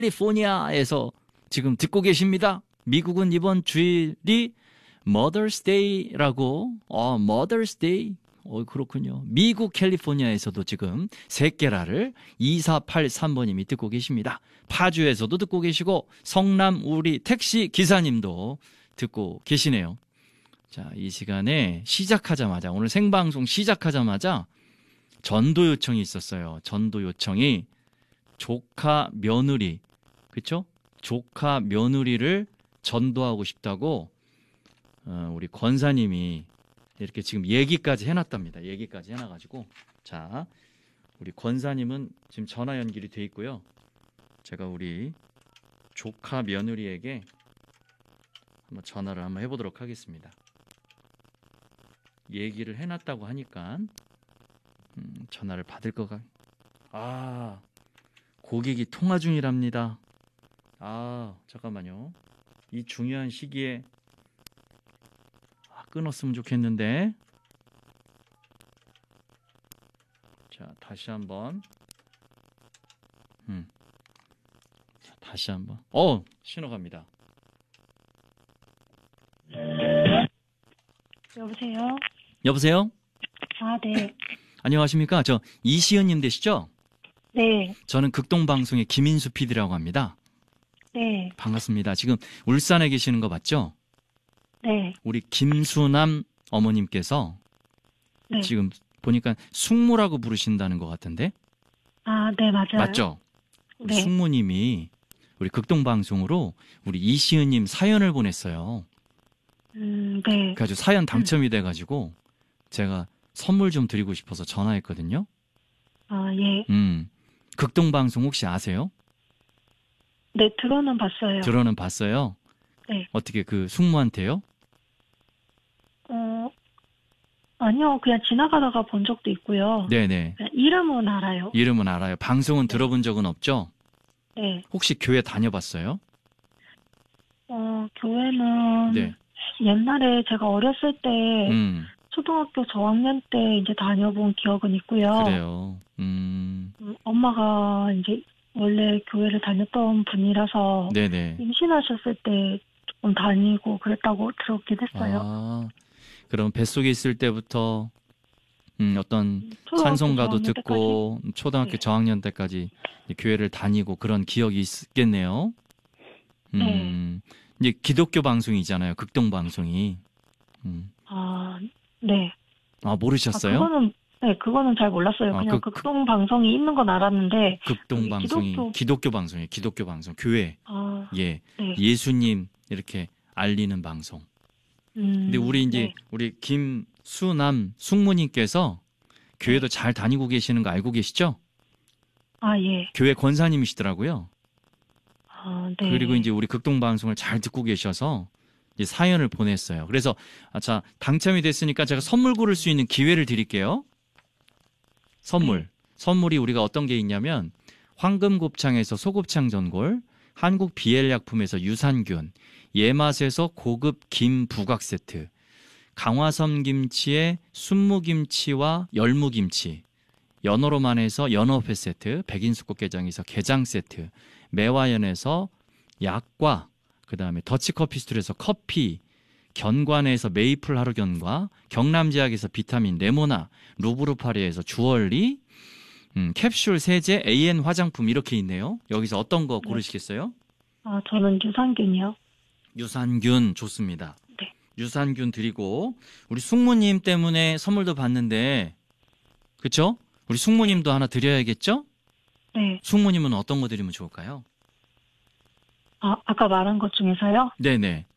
캘리포니아에서 지금 듣고 계십니다. 미국은 이번 주일이 Mother's Day라고, Mother's Day. 그렇군요. 미국 캘리포니아에서도 지금 새끼라를 2483번님이 듣고 계십니다. 파주에서도 듣고 계시고, 성남 우리 택시 기사님도 듣고 계시네요. 자, 이 시간에 시작하자마자, 오늘 생방송 시작하자마자 전도 요청이 있었어요. 전도 요청이 조카 며느리, 그쵸? 조카 며느리를 전도하고 싶다고 우리 권사님이 이렇게 지금 얘기까지 해놨답니다. 얘기까지 해놔가지고, 자, 우리 권사님은 지금 전화 연결이 돼 있고요. 제가 우리 조카 며느리에게 한번 전화를 한번 해보도록 하겠습니다. 얘기를 해놨다고 하니까 전화를 받을 거가. 고객이 통화 중이랍니다. 잠깐만요. 이 중요한 시기에 끊었으면 좋겠는데. 자, 다시 한번. 자, 다시 한번. 신호 갑니다. 여보세요? 여보세요? 네. 안녕하십니까? 저 이시은님 되시죠? 네. 저는 극동방송의 김인수 PD라고 합니다. 네. 반갑습니다. 지금 울산에 계시는 거 맞죠? 네. 우리 김수남 어머님께서 네. 지금 보니까 숙모라고 부르신다는 것 같은데? 네, 맞아요. 맞죠? 우리 네. 숙모님이 우리 극동방송으로 우리 이시은님 사연을 보냈어요. 네. 그래가지고 사연 당첨이 돼가지고 제가 선물 좀 드리고 싶어서 전화했거든요. 예. 극동방송 혹시 아세요? 네, 들어는 봤어요. 들어는 봤어요? 네. 어떻게 그 숙모한테요? 아니요, 그냥 지나가다가 본 적도 있고요. 네네. 이름은 알아요. 이름은 알아요. 방송은 들어본 적은 없죠? 네. 혹시 교회 다녀봤어요? 교회는 네. 옛날에 제가 어렸을 때 초등학교 저학년 때 이제 다녀본 기억은 있고요. 그래요. 엄마가 이제 원래 교회를 다녔던 분이라서 네네. 임신하셨을 때 조금 다니고 그랬다고 들었긴 했어요. 그럼 뱃속에 있을 때부터 어떤 초등학교 찬송가도 저학년 듣고 초등학교 네. 저학년 때까지 교회를 다니고 그런 기억이 있겠네요. 네. 이제 기독교 방송이잖아요. 극동 방송이. 네. 모르셨어요? 그거는 잘 몰랐어요. 그냥 극동 방송이 있는 건 알았는데. 극동 방송이 기독교 방송이에요. 기독교 방송. 교회. 예. 네. 예수님 이렇게 알리는 방송. 근데 우리 이제 네. 우리 김수남 숙모님께서 교회도 잘 다니고 계시는 거 알고 계시죠? 예. 교회 권사님이시더라고요. 네. 그리고 이제 우리 극동 방송을 잘 듣고 계셔서 이제 사연을 보냈어요. 그래서 자, 당첨이 됐으니까 제가 선물 고를 수 있는 기회를 드릴게요. 선물. 네. 선물이 우리가 어떤 게 있냐면 황금곱창에서 소곱창 전골, 한국 비엘약품에서 유산균, 예맛에서 고급 김 부각 세트, 강화섬 김치에 순무김치와 열무김치, 연어로만에서 연어회 세트, 백인숙국게장에서 게장 세트, 매화연에서 약과, 그 다음에 더치커피스툴에서 커피, 견관에서 메이플 하루견과, 경남제약에서 비타민 네모나, 루브르파리에서 주얼리, 캡슐 세제, AN 화장품 이렇게 있네요. 여기서 어떤 거 고르시겠어요? 저는 유산균이요. 유산균 좋습니다. 네. 유산균 드리고 우리 숙모님 때문에 선물도 받는데 그쵸? 우리 숙모님도 하나 드려야겠죠? 네. 숙모님은 어떤 거 드리면 좋을까요? 아까 말한 것 중에서요? 네네.